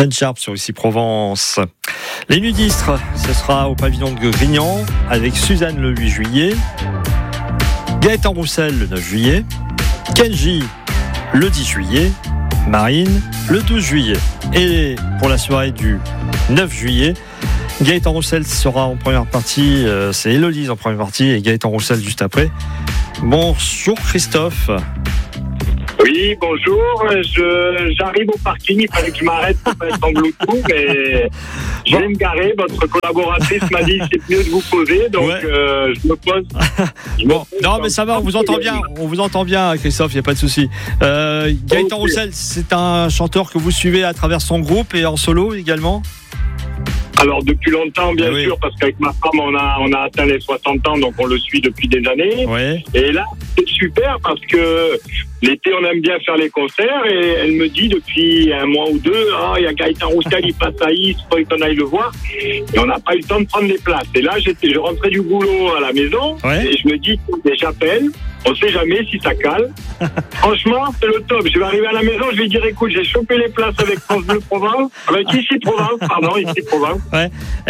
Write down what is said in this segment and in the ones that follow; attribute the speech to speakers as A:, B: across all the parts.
A: Jeanne Sharp sur Ici Provence. Les nudistes, ce sera au pavillon de Grignan avec Suzanne le 8 juillet, Gaëtan Roussel le 9 juillet, Kenji le 10 juillet, Marine le 12 juillet. Et pour la soirée du 9 juillet, Gaëtan Roussel sera en première partie, c'est Héloïse en première partie et Gaëtan Roussel juste après. Bonjour Christophe.
B: Oui, bonjour. J'arrive au parking, il fallait que je m'arrête pour pas être en Bluetooth, mais je vais me garer. Votre collaboratrice m'a dit que c'est mieux de vous poser, donc ouais. Je me pose.
A: Non, mais ça va, on vous entend bien, Christophe, il n'y a pas de souci. Gaëtan Roussel, c'est un chanteur que vous suivez à travers son groupe et en solo également?
B: Alors depuis longtemps, bien sûr, parce qu'avec ma femme, on a atteint les 60 ans, donc on le suit depuis des années. Ouais. Et là, c'est super parce que l'été, on aime bien faire les concerts et elle me dit depuis un mois ou deux, il y a Gaëtan Roussel, il passe à Is, il faut qu'on aille le voir. Et on n'a pas eu le temps de prendre les places. Et là, je rentrais du boulot à la maison et je me dis, j'appelle. On ne sait jamais si ça cale. Franchement, c'est le top. Je vais arriver à la maison, je vais dire, écoute, j'ai chopé les places avec France Bleu Provence, avec Ici Provence. Ouais.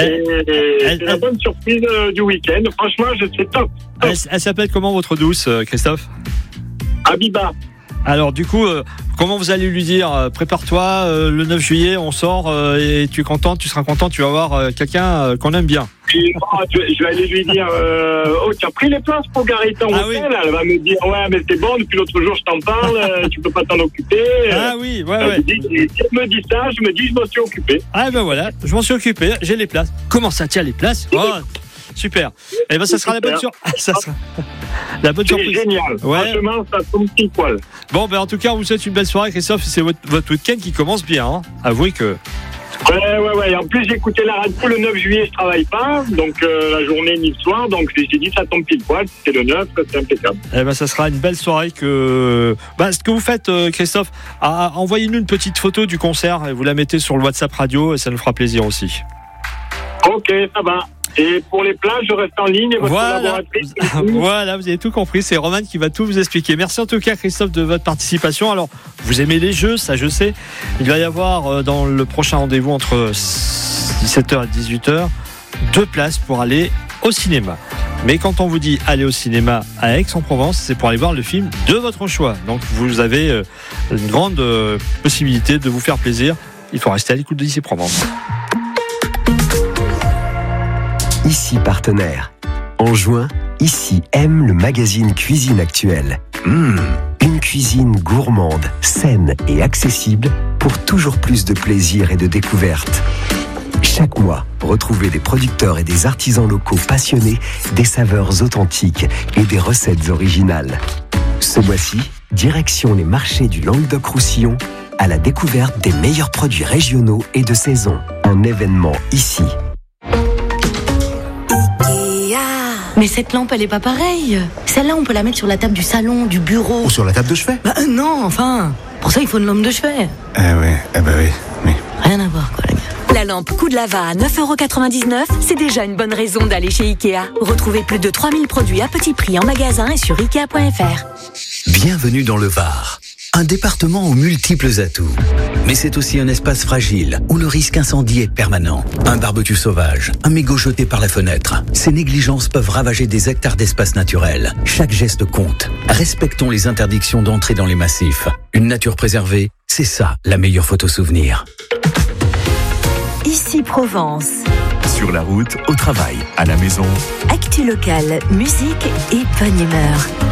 B: C'est la bonne surprise du week-end. Franchement, c'est top.
A: Elle s'appelle comment votre douce, Christophe?
B: Habiba.
A: Alors du coup, comment vous allez lui dire, prépare-toi, le 9 juillet, on sort et tu seras content, tu vas voir quelqu'un qu'on aime bien.
B: Je vais aller lui dire, tu as pris les places pour Gaëtan Roussel? Elle va me dire, ouais, mais c'est bon, depuis l'autre jour je t'en parle, tu peux pas t'en occuper.
A: Ah oui, ouais.
B: Elle me dit ça, je m'en suis occupé.
A: Ah ben voilà, je m'en suis occupé, j'ai les places. Comment ça tient les places? Super. Et ben ça sera la bonne surprise. La bonne surprise.
B: C'est génial. Ouais. Franchement, ça tombe pile poil.
A: Bon, ben en tout cas, on vous souhaite une belle soirée, Christophe. C'est votre week-end qui commence bien. Hein. Avouez que.
B: Ouais. En plus, j'ai écouté la radio le 9 juillet, je travaille pas. Donc, la journée ni le soir. Donc, j'ai dit, ça tombe pile poil. C'est le 9, c'est impeccable.
A: Eh ben, ça sera une belle soirée que. Ce que vous faites, Christophe, envoyez-nous une petite photo du concert et vous la mettez sur le WhatsApp radio et ça nous fera plaisir aussi.
B: Ok, ça va. Et pour les places, je reste en ligne et votre collaboratrice.
A: Voilà, vous avez tout compris. C'est Roman qui va tout vous expliquer. Merci en tout cas, Christophe, de votre participation. Alors, vous aimez les jeux, ça je sais. Il va y avoir dans le prochain rendez-vous entre 17h et 18h 2 places pour aller au cinéma. Mais quand on vous dit aller au cinéma à Aix-en-Provence, c'est pour aller voir le film de votre choix. Donc vous avez une grande possibilité de vous faire plaisir. Il faut rester à l'écoute d'Ici Provence.
C: Ici partenaire. En juin, Ici aime le magazine Cuisine Actuelle. Une cuisine gourmande, saine et accessible pour toujours plus de plaisir et de découverte. Chaque mois, retrouvez des producteurs et des artisans locaux passionnés des saveurs authentiques et des recettes originales. Ce mois-ci, direction les marchés du Languedoc-Roussillon à la découverte des meilleurs produits régionaux et de saison. Un événement ici.
D: Mais cette lampe, elle est pas pareille. Celle-là, on peut la mettre sur la table du salon, du bureau.
E: Ou sur la table de chevet.
D: Non, enfin. Pour ça, il faut une lampe de chevet.
E: Oui.
D: Rien à voir, quoi, les gars.
F: La lampe Coup de Lava à 9,99€, c'est déjà une bonne raison d'aller chez Ikea. Retrouvez plus de 3000 produits à petit prix en magasin et sur Ikea.fr.
G: Bienvenue dans le Var. Un département aux multiples atouts. Mais c'est aussi un espace fragile, où le risque incendie est permanent. Un barbecue sauvage, un mégot jeté par la fenêtre. Ces négligences peuvent ravager des hectares d'espace naturel. Chaque geste compte. Respectons les interdictions d'entrée dans les massifs. Une nature préservée, c'est ça la meilleure photo souvenir.
F: Ici Provence.
H: Sur la route, au travail, à la maison.
F: Actu locale, musique et bonne humeur.